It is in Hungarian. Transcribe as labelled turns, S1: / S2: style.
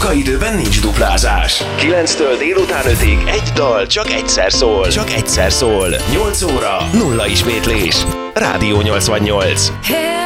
S1: Munkaidőben nincs duplázás. 9-től délután 5-ig egy dal csak egyszer szól. Csak egyszer szól. 8 óra, nulla ismétlés. Rádió 88.